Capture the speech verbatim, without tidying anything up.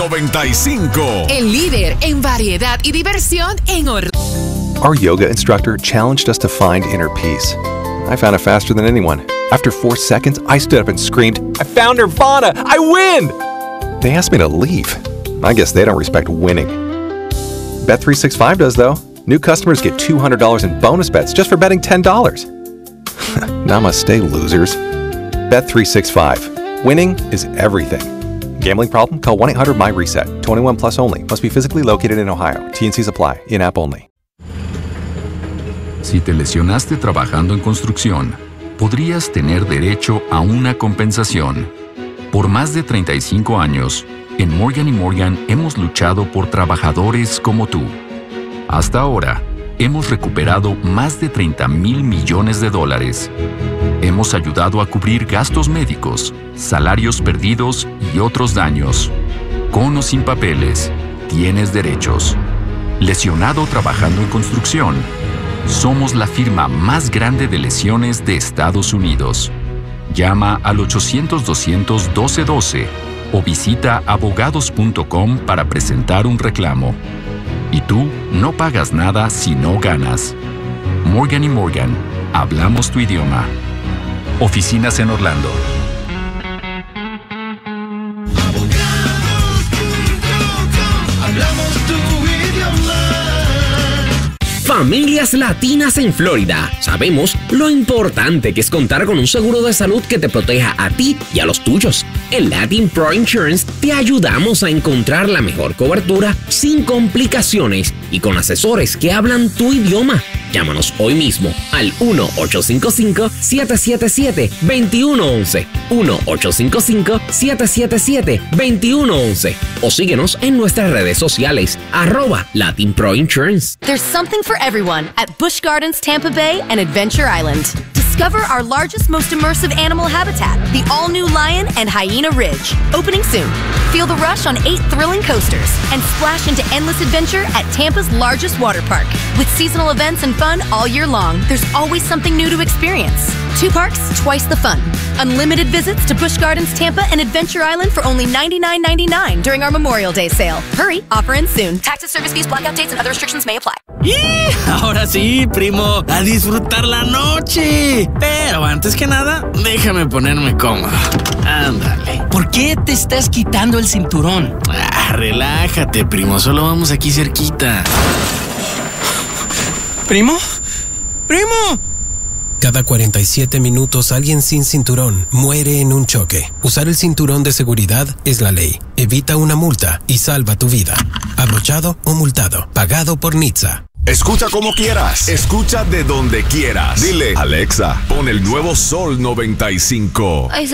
noventa y cinco. El líder en variedad y diversión en Orlando. Our yoga instructor challenged us to find inner peace. I found it faster than anyone. After four seconds, I stood up and screamed, "I found Nirvana! I win!" They asked me to leave. I guess they don't respect winning. Bet three sixty-five does, though. New customers get two hundred dollars in bonus bets just for betting ten dollars. Namaste, losers. Bet three sixty-five. Winning is everything. Gambling problem? Call one eight hundred M Y reset. twenty-one plus only. Must be physically located in Ohio. T N Cs apply. In-app only. Si te lesionaste trabajando en construcción, podrías tener derecho a una compensación. Por más de treinta y cinco años, en Morgan y Morgan hemos luchado por trabajadores como tú. Hasta ahora, hemos recuperado más de treinta mil millones de dólares. Hemos ayudado a cubrir gastos médicos, salarios perdidos y otros daños. Con o sin papeles, tienes derechos. Lesionado trabajando en construcción, somos la firma más grande de lesiones de Estados Unidos. Llama al ochocientos, doscientos, doce doce o visita abogados punto com para presentar un reclamo. Y tú no pagas nada si no ganas. Morgan y Morgan, hablamos tu idioma. Oficinas en Orlando. Familias latinas en Florida. Sabemos lo importante que es contar con un seguro de salud que te proteja a ti y a los tuyos. En Latin Pro Insurance te ayudamos a encontrar la mejor cobertura sin complicaciones y con asesores que hablan tu idioma. Llámanos hoy mismo al uno ocho cinco cinco, siete siete siete, dos uno uno uno, uno ocho cinco cinco, siete siete siete, dos uno uno uno o síguenos en nuestras redes sociales, arroba Latin Pro Insurance. There's something for everyone at Busch Gardens Tampa Bay and Adventure Island. Discover our largest, most immersive animal habitat, the all-new Lion and Hyena Ridge, opening soon. Feel the rush on eight thrilling coasters and splash into endless adventure at Tampa's largest water park. With seasonal events and fun all year long, there's always something new to experience. Two parks, twice the fun. Unlimited visits to Busch Gardens Tampa and Adventure Island for only ninety-nine ninety-nine during our Memorial Day sale. Hurry, offer ends soon. Taxes, service fees, blackout dates, and other restrictions may apply. ¡Y! Ahora sí, primo, a disfrutar la noche. Pero antes que nada, déjame ponerme cómodo. Ándale. ¿Por qué te estás quitando el cinturón? Ah, relájate, primo, solo vamos aquí cerquita. ¿Primo? ¡Primo! Cada cuarenta y siete minutos alguien sin cinturón muere en un choque. Usar el cinturón de seguridad es la ley. Evita una multa y salva tu vida. Abrochado o multado. Pagado por N H T S A. Escucha como quieras. Escucha de donde quieras. Dile, Alexa, pon el nuevo Sol noventa y cinco.